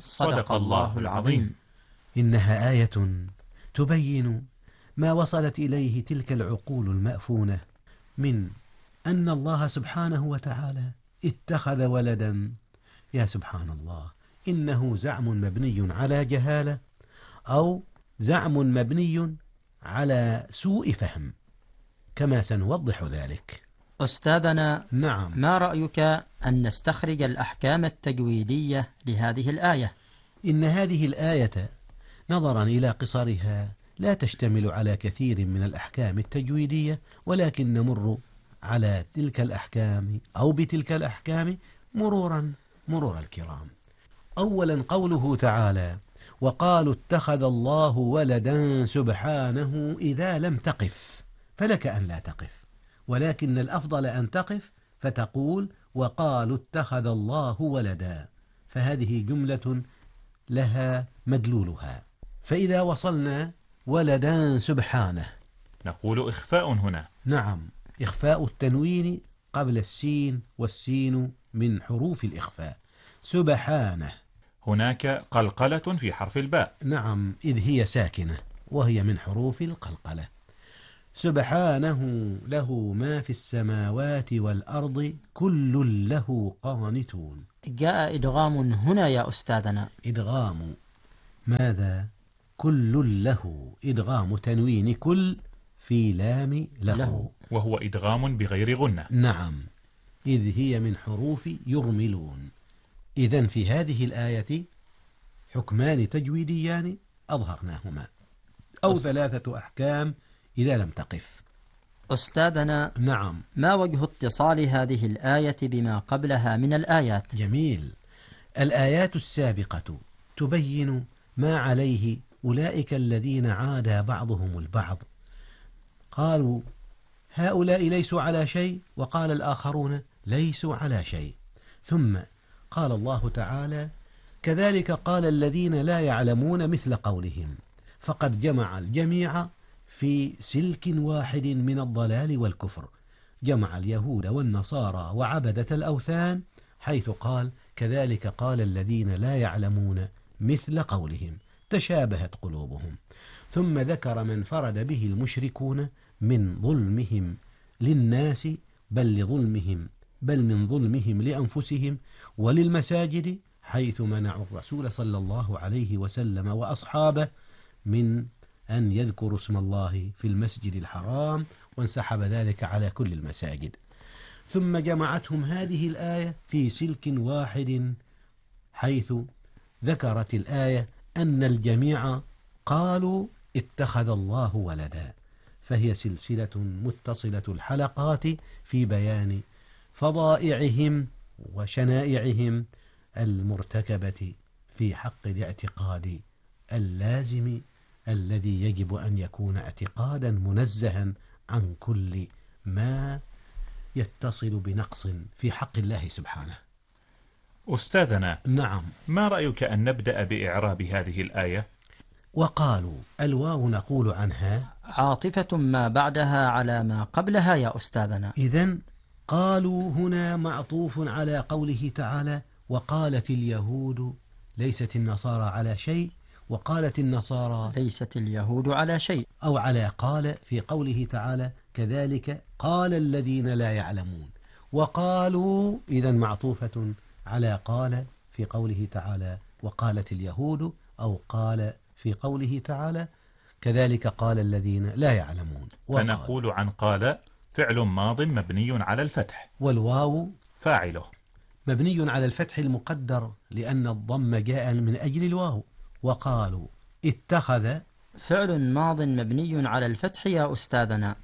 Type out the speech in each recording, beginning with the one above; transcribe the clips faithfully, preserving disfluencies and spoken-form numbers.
صدق الله العظيم. إنها آية تبين ما وصلت إليه تلك العقول المأفونة من أن الله سبحانه وتعالى اتخذ ولدا. يا سبحان الله، إنه زعم مبني على جهالة أو زعم مبني على سوء فهم، كما سنوضح ذلك. أستاذنا، نعم، ما رأيك أن نستخرج الأحكام التجويدية لهذه الآية؟ إن هذه الآية نظرا إلى قصرها لا تشتمل على كثير من الأحكام التجويدية، ولكن نمر على تلك الأحكام أو بتلك الأحكام مرورا مرور الكرام. أولا قوله تعالى: وقالوا اتخذ الله ولدا سبحانه، إذا لم تقف فلك أن لا تقف، ولكن الأفضل أن تقف فتقول وقالوا اتخذ الله ولدا، فهذه جملة لها مدلولها. فإذا وصلنا ولدا سبحانه نقول إخفاء هنا. نعم، إخفاء التنوين قبل السين، والسين من حروف الإخفاء. سبحانه، هناك قلقلة في حرف الباء. نعم، إذ هي ساكنة وهي من حروف القلقلة. سبحانه له ما في السماوات والأرض كل له قانتون. جاء إدغام هنا يا أستاذنا. إدغام ماذا؟ كل له، إدغام تنوين كل في لام له, له. وهو إدغام بغير غنة. نعم، إذ هي من حروف يرملون. إذن في هذه الآية حكمان تجويديان أظهرناهما، أو ثلاثة أحكام إذا لم تقف. أستاذنا، نعم، ما وجه اتصال هذه الآية بما قبلها من الآيات؟ جميل. الآيات السابقة تبين ما عليه أولئك الذين عادى بعضهم البعض، قالوا هؤلاء ليسوا على شيء، وقال الآخرون ليسوا على شيء. ثم قال الله تعالى: كذلك قال الذين لا يعلمون مثل قولهم، فقد جمع الجميع في سلك واحد من الضلال والكفر. جمع اليهود والنصارى وعبدة الأوثان، حيث قال: كذلك قال الذين لا يعلمون مثل قولهم، تشابهت قلوبهم. ثم ذكر من فرد به المشركون من ظلمهم للناس، بل لظلمهم بل من ظلمهم لأنفسهم وللمساجد، حيث منعوا الرسول صلى الله عليه وسلم وأصحابه من أن يذكروا اسم الله في المسجد الحرام، وانسحب ذلك على كل المساجد. ثم جمعتهم هذه الآية في سلك واحد، حيث ذكرت الآية أن الجميع قالوا اتخذ الله ولدا، فهي سلسلة متصلة الحلقات في بيان فضائعهم وشنائعهم المرتكبة في حق الاعتقاد اللازم الذي يجب أن يكون اعتقادا منزها عن كل ما يتصل بنقص في حق الله سبحانه. أستاذنا، نعم، ما رأيك أن نبدأ بإعراب هذه الآية؟ وقالوا الواو نقول عنها عاطفة ما بعدها على ما قبلها يا أستاذنا. إذن قالوا هنا معطوف على قوله تعالى: وقالت اليهود ليست النصارى على شيء، وقالت النصارى ليست اليهود على شيء، أو على قال في قوله تعالى: كذلك قال الذين لا يعلمون. وقالوا إذن معطوفة على قال في قوله تعالى: وقالت اليهود، أو قال في قوله تعالى: كذلك قال الذين لا يعلمون. فنقول عن قال فعل ماض مبني على الفتح، والواو فاعله مبني على الفتح المقدر لأن الضم جاء من أجل الواو. وقالوا اتخذ فعل ماض مبني على الفتح يا أستاذنا،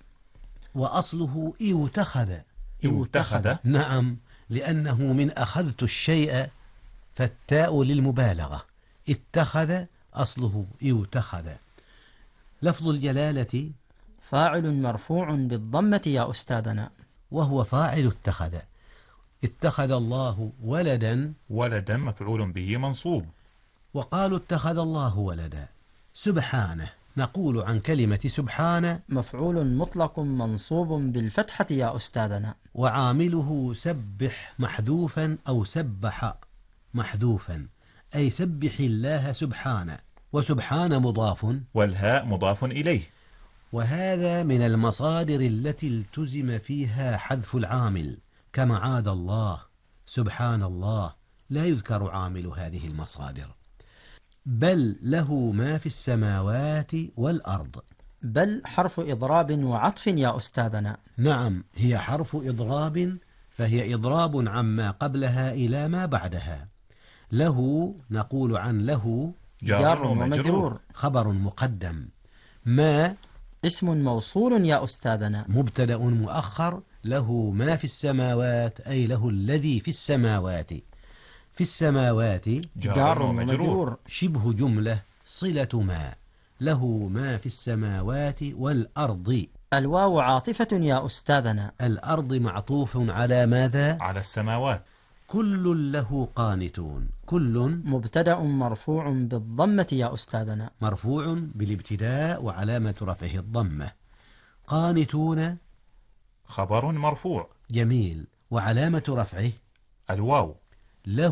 وأصله يتخذ. يتخذ، نعم، لأنه من أخذت الشيء، فالتاء للمبالغة. اتخذ أصله يتخذ. لفظ الجلالة فاعل مرفوع بالضمة يا أستاذنا، وهو فاعل اتخذ. اتخذ الله ولدا، ولدا مفعول به منصوب. وقالوا اتخذ الله ولدا. سبحانه نقول عن كلمة سبحانه مفعول مطلق منصوب بالفتحة يا أستاذنا، وعامله سبح محذوفا أو سبح محذوفا، أي سبح الله سبحانه، وسبحان مضاف، والهاء مضاف إليه. وهذا من المصادر التي التزم فيها حذف العامل، كمعاذ الله، سبحان الله، لا يذكر عامل هذه المصادر. بل له ما في السماوات والأرض. بل حرف إضراب وعطف يا أستاذنا. نعم، هي حرف إضراب، فهي إضراب عما قبلها إلى ما بعدها. له نقول عن له جار ومجرور، خبر مقدم. ما اسم موصول يا أستاذنا، مبتدأ مؤخر. له ما في السماوات أي له الذي في السماوات. في السماوات جار ومجرور، شبه جملة صلة ما. له ما في السماوات والأرض. الواو عاطفة يا أستاذنا. الأرض معطوف على ماذا؟ على السماوات. كل له قانتون. كل مبتدأ مرفوع بالضمة يا أستاذنا. مرفوع بالابتداء وعلامة رفعه الضمة. قانتون خبر مرفوع. جميل، وعلامة رفعه الواو. له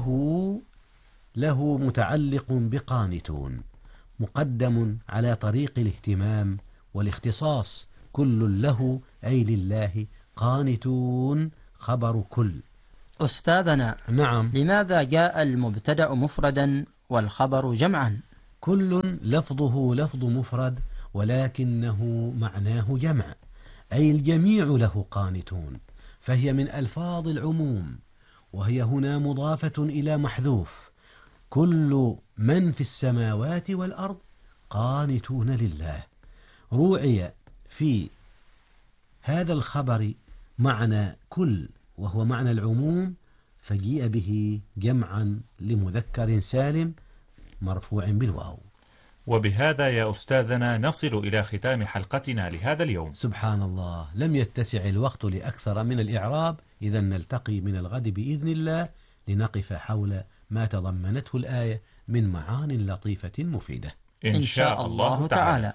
له متعلق بقانتون، مقدم على طريق الاهتمام والاختصاص. كل له أي لله، قانتون خبر كل. أستاذنا، نعم. لماذا جاء المبتدأ مفردا والخبر جمعا؟ كل لفظه لفظ مفرد، ولكنه معناه جمع، أي الجميع له قانتون، فهي من ألفاظ العموم، وهي هنا مضافة إلى محذوف. كل من في السماوات والأرض قانتون لله. روعي في هذا الخبر معنى كل، وهو معنى العموم، فجيء به جمعا لمذكر سالم مرفوع بالواو. وبهذا يا أستاذنا نصل إلى ختام حلقتنا لهذا اليوم. سبحان الله، لم يتسع الوقت لأكثر من الإعراب. إذا نلتقي من الغد بإذن الله لنقف حول ما تضمنته الآية من معان لطيفة مفيدة إن شاء الله تعالى.